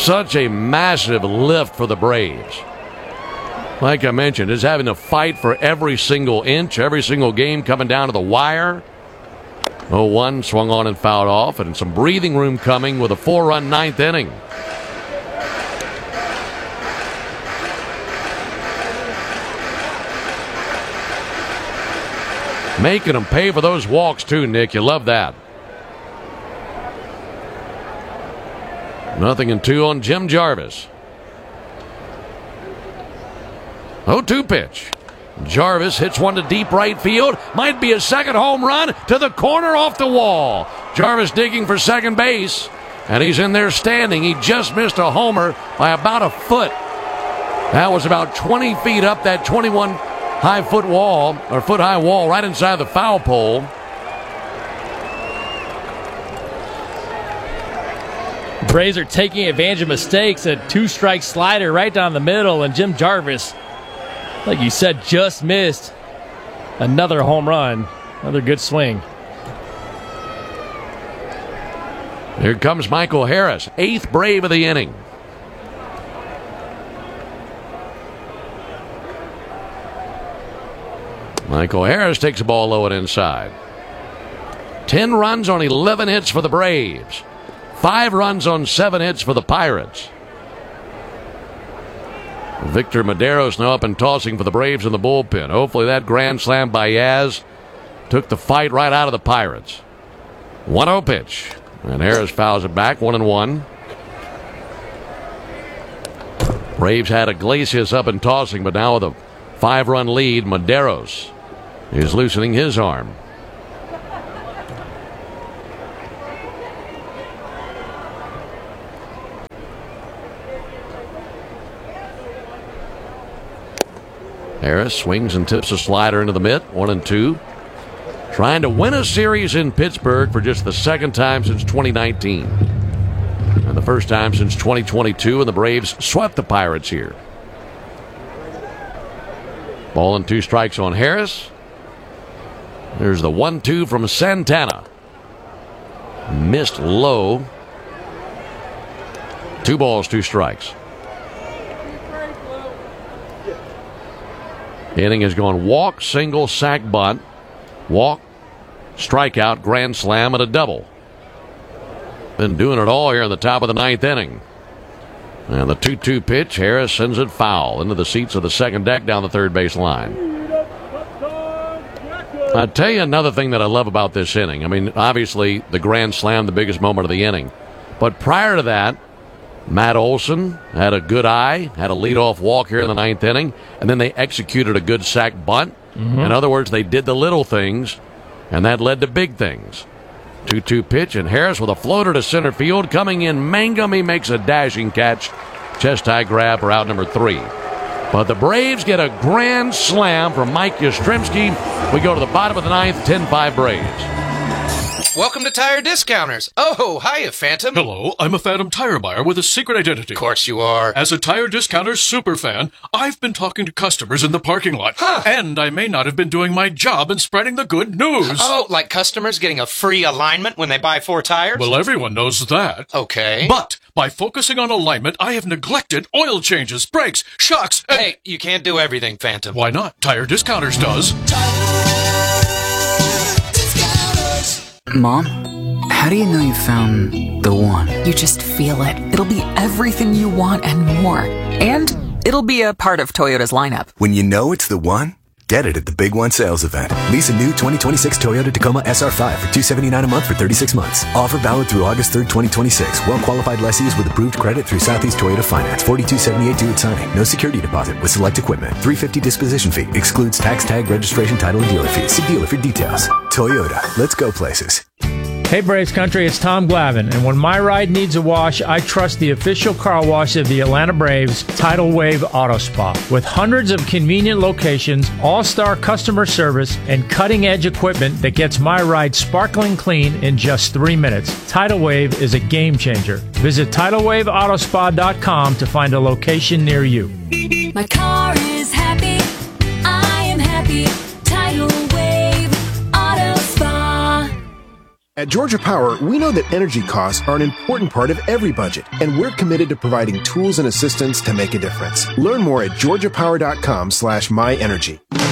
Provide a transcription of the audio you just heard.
Such a massive lift for the Braves. Like I mentioned, is having to fight for every single inch, every single game coming down to the wire. 0-1 swung on and fouled off, and some breathing room coming with a 4-run ninth inning. Making them pay for those walks too, Nick. You love that. 0-2 on Jim Jarvis. 0-2 pitch. Jarvis hits one to deep right field. Might be a second home run to the corner off the wall. Jarvis digging for second base, and he's in there standing. He just missed a homer by about a foot. That was about 20 feet up that 21-foot wall, or foot-high wall, right inside the foul pole. Braves are taking advantage of mistakes. A two-strike slider right down the middle, and Jim Jarvis, like you said, just missed another home run. Another good swing. Here comes Michael Harris, 8th Brave of the inning. Michael Harris takes the ball low and inside. 10 runs on 11 hits for the Braves. 5 runs on 7 hits for the Pirates. Victor Maderos now up and tossing for the Braves in the bullpen. Hopefully that grand slam by Yaz took the fight right out of the Pirates. 1-0 pitch. And Harris fouls it back, 1-1. Braves had Iglesias up and tossing, but now with a 5-run lead, Maderos is loosening his arm. Harris swings and tips a slider into the mitt. 1-2. Trying to win a series in Pittsburgh for just the second time since 2019. And the first time since 2022, and the Braves swept the Pirates here. Ball and 2 strikes on Harris. There's the 1-2 from Santana. Missed low. 2 balls, 2 strikes. Inning has gone walk, single, sac, bunt, walk, strikeout, grand slam, and a double. Been doing it all here in the top of the 9th inning. And the 2-2 pitch, Harris sends it foul into the seats of the second deck down the third base line. I'll tell you another thing that I love about this inning. I mean, obviously, the grand slam, the biggest moment of the inning. But prior to that, Matt Olson had a good eye, had a leadoff walk here in the 9th inning, and then they executed a good sac bunt. In other words, they did the little things, and that led to big things. 2-2 pitch, and Harris with a floater to center field. Coming in, Mangum, he makes a dashing catch. Chest-high grab for out number 3. But the Braves get a grand slam from Mike Yastrzemski. We go to the bottom of the 9th, 10-5 Braves. Welcome to Tire Discounters. Oh, hiya, Phantom. Hello, I'm a Phantom tire buyer with a secret identity. Of course you are. As a Tire Discounters superfan, I've been talking to customers in the parking lot. And I may not have been doing my job in spreading the good news. Oh, like customers getting a free alignment when they buy 4 tires? Well, everyone knows that. Okay. But by focusing on alignment, I have neglected oil changes, brakes, shocks, and... Hey, you can't do everything, Phantom. Why not? Tire Discounters does. Mom, how do you know you found the one? You just feel it. It'll be everything you want and more. And it'll be a part of Toyota's lineup. When you know it's the one, get it at the Big One sales event. Lease a new 2026 Toyota Tacoma SR5 for $279 a month for 36 months. Offer valid through August 3rd, 2026. Well-qualified lessees with approved credit through Southeast Toyota Finance. $42.78 due at signing. No security deposit with select equipment. $350 disposition fee. Excludes tax, tag, registration, title, and dealer fees. See dealer for details. Toyota. Let's go places. Hey Braves Country, it's Tom Glavine, and when my ride needs a wash, I trust the official car wash of the Atlanta Braves, Tidal Wave Auto Spa. With hundreds of convenient locations, all-star customer service, and cutting-edge equipment that gets my ride sparkling clean in just 3 minutes, Tidal Wave is a game changer. Visit TidalWaveAutospa.com to find a location near you. My car is happy, I am happy, Tidal Wave Auto Spa. At Georgia Power, we know that energy costs are an important part of every budget, and we're committed to providing tools and assistance to make a difference. Learn more at georgiapower.com/myenergy.